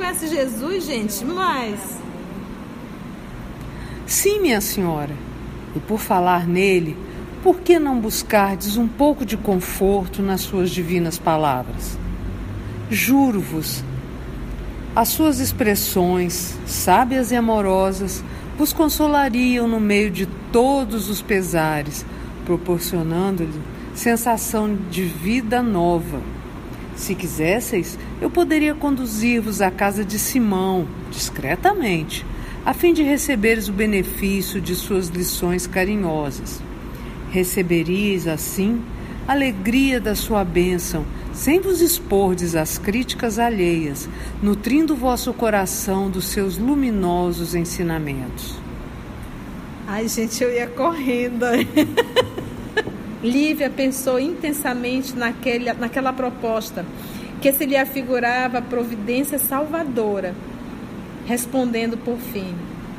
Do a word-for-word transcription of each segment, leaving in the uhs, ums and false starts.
conhece Jesus, gente, mas... Sim, minha senhora. E por falar nele, por que não buscardes um pouco de conforto nas suas divinas palavras? Juro-vos, as suas expressões, sábias e amorosas, vos consolariam no meio de todos os pesares, proporcionando-lhe sensação de vida nova. Se quisesseis, eu poderia conduzir-vos à casa de Simão, discretamente, a fim de receberes o benefício de suas lições carinhosas. Receberíeis, assim, a alegria da sua bênção, sem vos expordes às críticas alheias, nutrindo vosso coração dos seus luminosos ensinamentos. Ai, gente, eu ia correndo. Lívia pensou intensamente naquele, naquela proposta, que se lhe afigurava a providência salvadora, respondendo por fim: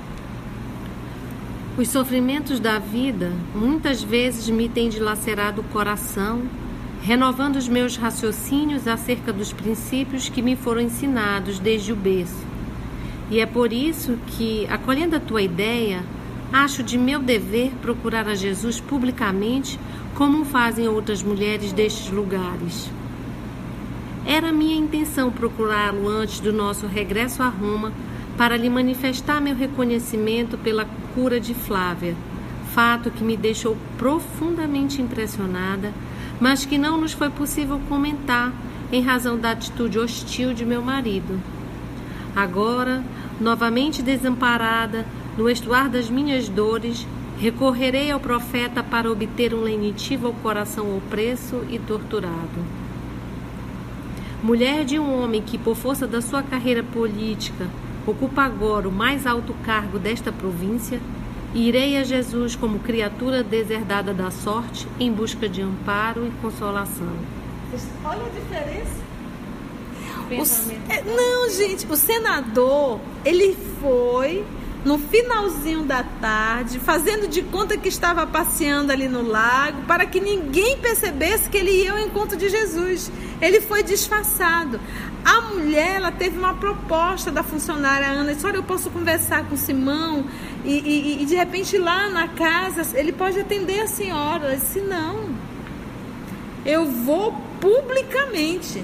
os sofrimentos da vida muitas vezes me têm dilacerado o coração, renovando os meus raciocínios acerca dos princípios que me foram ensinados desde o berço. E é por isso que, acolhendo a tua ideia, acho de meu dever procurar a Jesus publicamente, como fazem outras mulheres destes lugares. Era minha intenção procurá-lo antes do nosso regresso a Roma, para lhe manifestar meu reconhecimento pela cura de Flávia, fato que me deixou profundamente impressionada, mas que não nos foi possível comentar em razão da atitude hostil de meu marido. Agora, novamente desamparada, no estuar das minhas dores, recorrerei ao profeta para obter um lenitivo ao coração opresso e torturado. Mulher de um homem que, por força da sua carreira política, ocupa agora o mais alto cargo desta província, irei a Jesus como criatura deserdada da sorte em busca de amparo e consolação. Olha a diferença. O, é, não, gente, o senador, ele foi no finalzinho da tarde, fazendo de conta que estava passeando ali no lago, para que ninguém percebesse que ele ia ao encontro de Jesus. Ele foi disfarçado. A mulher, ela teve uma proposta da funcionária Ana, disse: olha, eu posso conversar com Simão e, e, e de repente lá na casa ele pode atender a senhora. Ela disse: não, eu vou publicamente.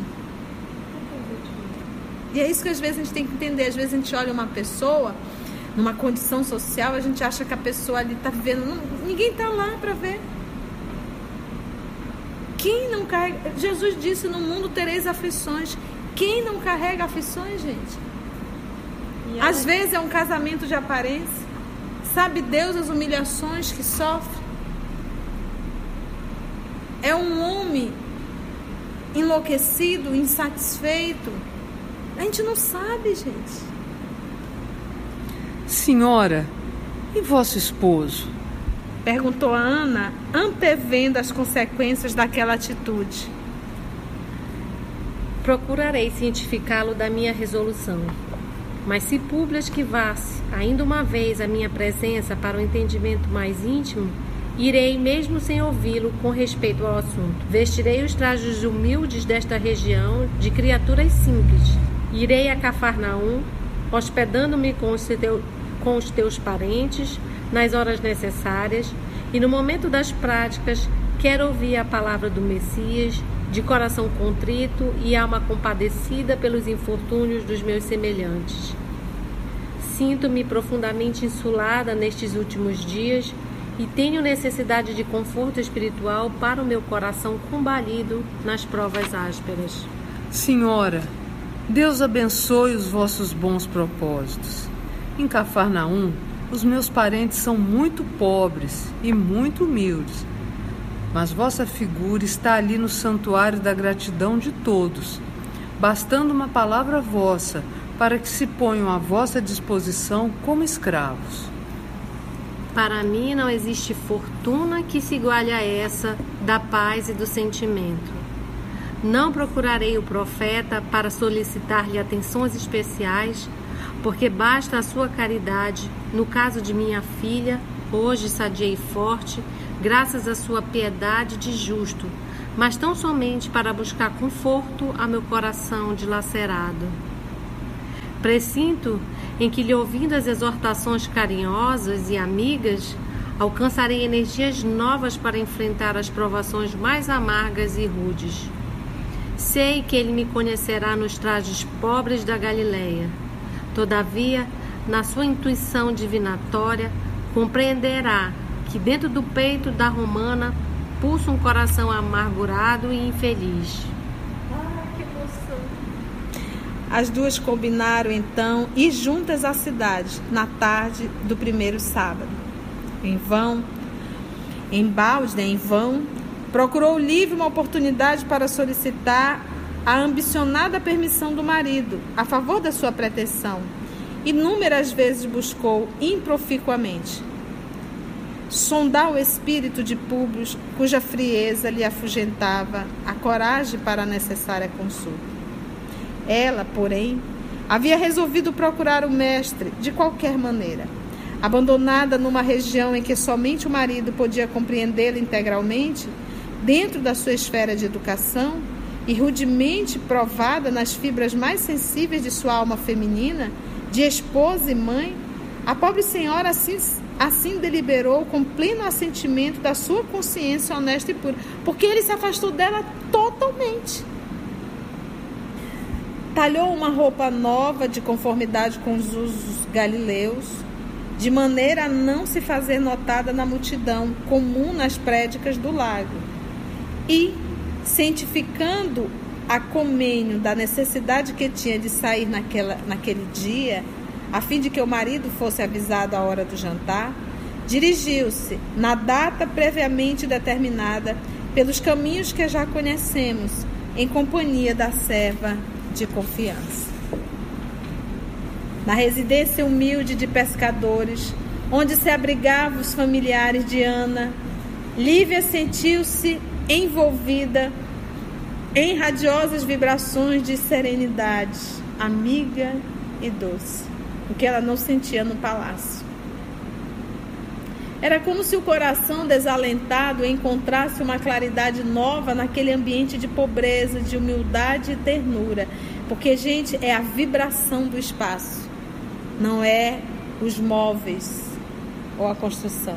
E é isso que às vezes a gente tem que entender. Às vezes a gente olha uma pessoa numa condição social, a gente acha que a pessoa ali está vivendo, não, ninguém está lá para ver. Quem não carrega, Jesus disse: no mundo tereis aflições. Quem não carrega aflições, gente? Ela... Às vezes é um casamento de aparência. Sabe Deus as humilhações que sofre? É um homem enlouquecido, insatisfeito. A gente não sabe, gente. Senhora, e vosso esposo? Perguntou a Ana, antevendo as consequências daquela atitude. Procurarei cientificá-lo da minha resolução. Mas se Públio esquivasse ainda uma vez a minha presença para um entendimento mais íntimo, irei, mesmo sem ouvi-lo, com respeito ao assunto. Vestirei os trajes humildes desta região de criaturas simples. Irei a Cafarnaum, hospedando-me com os, teu, com os teus parentes nas horas necessárias, e no momento das práticas quero ouvir a palavra do Messias, de coração contrito e alma compadecida pelos infortúnios dos meus semelhantes. Sinto-me profundamente insulada nestes últimos dias e tenho necessidade de conforto espiritual para o meu coração combalido nas provas ásperas. Senhora, Deus abençoe os vossos bons propósitos. Em Cafarnaum, os meus parentes são muito pobres e muito humildes, mas vossa figura está ali no santuário da gratidão de todos, bastando uma palavra vossa para que se ponham à vossa disposição como escravos. Para mim não existe fortuna que se iguale a essa da paz e do sentimento. Não procurarei o profeta para solicitar-lhe atenções especiais, porque basta a sua caridade. No caso de minha filha, hoje sadia e forte, graças à sua piedade de justo, mas tão somente para buscar conforto a meu coração dilacerado. Presinto em que, lhe ouvindo as exortações carinhosas e amigas, alcançarei energias novas para enfrentar as provações mais amargas e rudes. Sei que ele me conhecerá nos trajes pobres da Galileia. Todavia, na sua intuição divinatória, compreenderá que dentro do peito da romana pulsa um coração amargurado e infeliz. Ah, que emoção! As duas combinaram então ir juntas à cidade na tarde do primeiro sábado. Em vão, em balde, em vão, procurou livre uma oportunidade para solicitar a ambicionada permissão do marido a favor da sua pretensão. Inúmeras vezes buscou improficuamente sondar o espírito de Públio, cuja frieza lhe afugentava a coragem para a necessária consulta. Ela, porém, havia resolvido procurar o mestre de qualquer maneira. Abandonada numa região em que somente o marido podia compreendê-la integralmente, dentro da sua esfera de educação, e rudemente provada nas fibras mais sensíveis de sua alma feminina, de esposa e mãe, a pobre senhora assim, assim deliberou com pleno assentimento da sua consciência honesta e pura, porque ele se afastou dela totalmente. Talhou uma roupa nova de conformidade com os usos galileus, de maneira a não se fazer notada na multidão comum nas prédicas do lago, e, cientificando a comênio da necessidade que tinha de sair naquela, naquele dia, a fim de que o marido fosse avisado à hora do jantar, dirigiu-se, na data previamente determinada, pelos caminhos que já conhecemos, em companhia da serva de confiança. Na residência humilde de pescadores, onde se abrigavam os familiares de Ana, Lívia sentiu-se envolvida em radiosas vibrações de serenidade, amiga e doce, o que ela não sentia no palácio. Era como se o coração desalentado encontrasse uma claridade nova naquele ambiente de pobreza, de humildade e ternura. Porque, gente, é a vibração do espaço, não é os móveis ou a construção.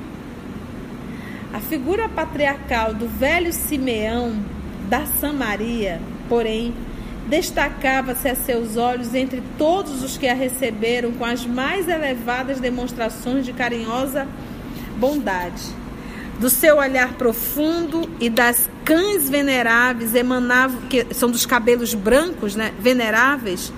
A figura patriarcal do velho Simeão da Samaria, porém, destacava-se a seus olhos entre todos os que a receberam com as mais elevadas demonstrações de carinhosa bondade. Do seu olhar profundo e das cães veneráveis emanavam, que são dos cabelos brancos, né, veneráveis,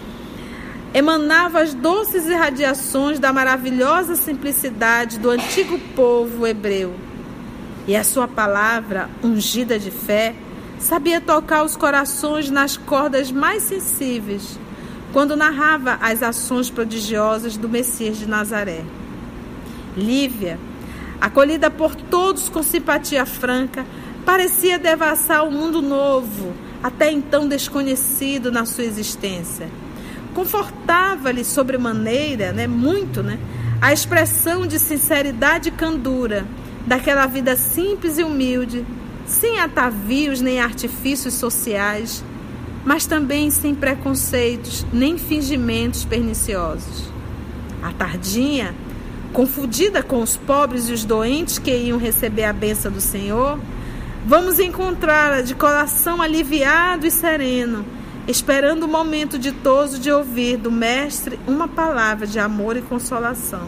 emanavam as doces irradiações da maravilhosa simplicidade do antigo povo hebreu. E a sua palavra, ungida de fé, sabia tocar os corações nas cordas mais sensíveis, quando narrava as ações prodigiosas do Messias de Nazaré. Lívia, acolhida por todos com simpatia franca, parecia devassar o mundo novo, até então desconhecido na sua existência. Confortava-lhe sobremaneira, né, muito, né, a expressão de sinceridade e candura daquela vida simples e humilde, sem atavios nem artifícios sociais, mas também sem preconceitos nem fingimentos perniciosos. A tardinha, confundida com os pobres e os doentes que iam receber a bênção do Senhor, vamos encontrá-la de coração aliviado e sereno, esperando o momento ditoso de ouvir do Mestre uma palavra de amor e consolação.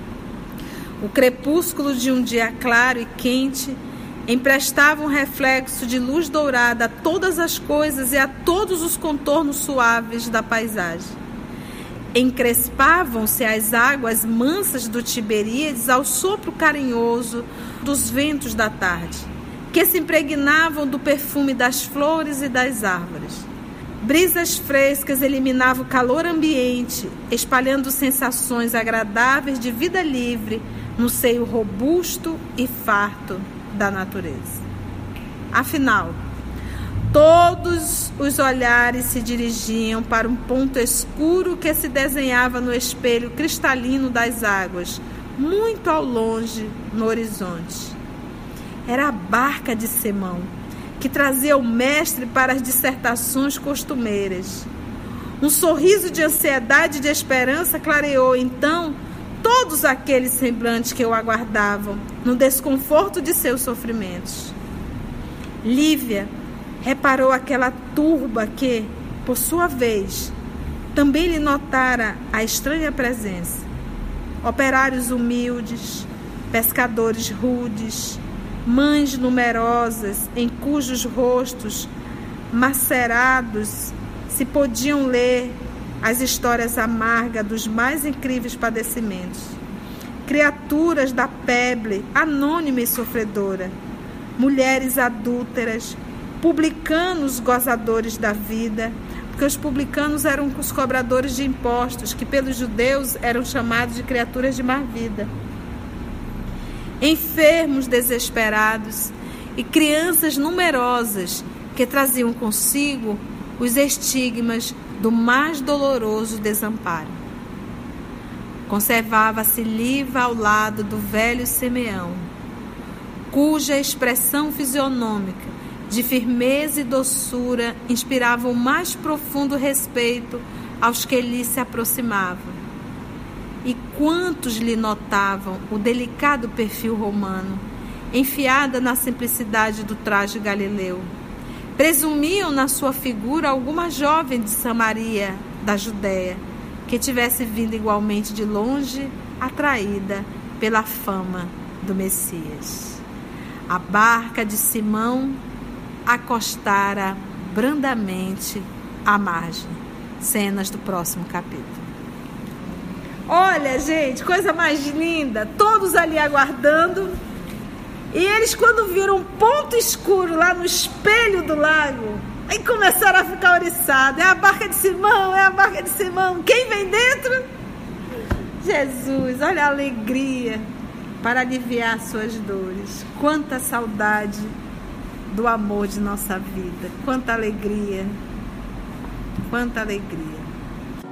O crepúsculo de um dia claro e quente emprestava um reflexo de luz dourada a todas as coisas e a todos os contornos suaves da paisagem. Encrespavam-se as águas mansas do Tiberíades ao sopro carinhoso dos ventos da tarde, que se impregnavam do perfume das flores e das árvores. Brisas frescas eliminavam o calor ambiente, espalhando sensações agradáveis de vida livre no seio robusto e farto da natureza. Afinal, todos os olhares se dirigiam para um ponto escuro que se desenhava no espelho cristalino das águas, muito ao longe no horizonte. Era a barca de Simão, que trazia o mestre para as dissertações costumeiras. Um sorriso de ansiedade e de esperança clareou então todos aqueles semblantes que o aguardavam no desconforto de seus sofrimentos. Lívia reparou aquela turba que, por sua vez, também lhe notara a estranha presença. Operários humildes, pescadores rudes, mães numerosas em cujos rostos macerados se podiam ler as histórias amargas dos mais incríveis padecimentos. Criaturas da peble, anônima e sofredora, mulheres adúlteras, publicanos gozadores da vida, porque os publicanos eram os cobradores de impostos, que pelos judeus eram chamados de criaturas de má vida. Enfermos desesperados e crianças numerosas que traziam consigo os estigmas do mais doloroso desamparo. Conservava-se Lívia ao lado do velho Simeão, cuja expressão fisionômica de firmeza e doçura inspirava o mais profundo respeito aos que lhe se aproximavam. E quantos lhe notavam o delicado perfil romano, enfiada na simplicidade do traje galileu. Presumiam na sua figura alguma jovem de Samaria, da Judéia, que tivesse vindo igualmente de longe, atraída pela fama do Messias. A barca de Simão acostara brandamente à margem. Cenas do próximo capítulo. Olha, gente, coisa mais linda, todos ali aguardando. E eles, quando viram um ponto escuro lá no espelho do lago, aí começaram a ficar oriçados. É a barca de Simão, é a barca de Simão. Quem vem dentro? Jesus, olha a alegria para aliviar suas dores. Quanta saudade do amor de nossa vida. Quanta alegria, quanta alegria.